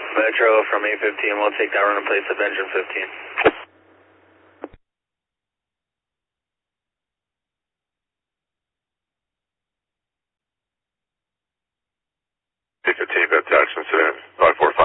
Metro from 815, we'll take that run in place of engine 15. 815, got attachments in, 545.